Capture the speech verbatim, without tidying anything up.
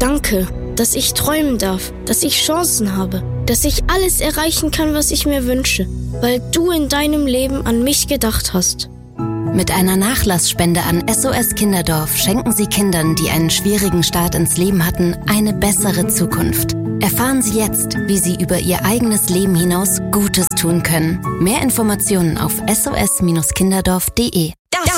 Danke, dass ich träumen darf, dass ich Chancen habe, dass ich alles erreichen kann, was ich mir wünsche, weil du in deinem Leben an mich gedacht hast. Mit einer Nachlassspende an S O S Kinderdorf schenken Sie Kindern, die einen schwierigen Start ins Leben hatten, eine bessere Zukunft. Erfahren Sie jetzt, wie Sie über Ihr eigenes Leben hinaus Gutes tun können. Mehr Informationen auf s o s Kinderdorf punkt d e.